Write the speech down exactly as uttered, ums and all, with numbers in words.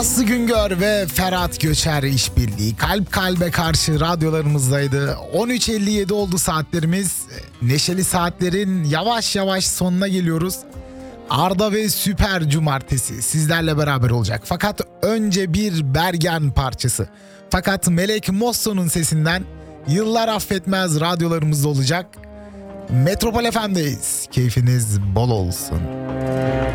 Aslı Güngör ve Ferhat Göçer işbirliği kalp kalbe karşı radyolarımızdaydı. on üç elli yedi oldu saatlerimiz. Neşeli saatlerin yavaş yavaş sonuna geliyoruz. Arda ve Süper Cumartesi sizlerle beraber olacak. Fakat önce bir Bergen parçası. Fakat Melek Mosso'nun sesinden Yıllar Affetmez radyolarımızda olacak. Metropol F M'deyiz. Keyfiniz bol olsun.